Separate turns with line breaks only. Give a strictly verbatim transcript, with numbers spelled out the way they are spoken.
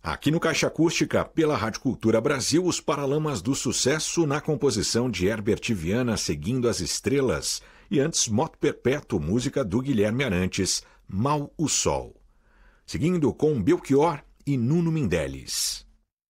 Aqui no Caixa Acústica, pela Rádio Cultura Brasil, os Paralamas do Sucesso na composição de Herbert Viana, Seguindo as Estrelas, e antes Moto Perpétuo, música do Guilherme Arantes, Mal o Sol. Seguindo com Belchior e Nuno Mindeles.